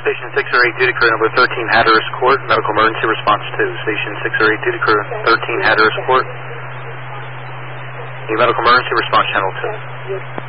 Station 608 duty crew number 13 Hatteras Court, medical emergency response 2. Station 608 duty crew 13 Hatteras Court. New medical emergency response channel 2.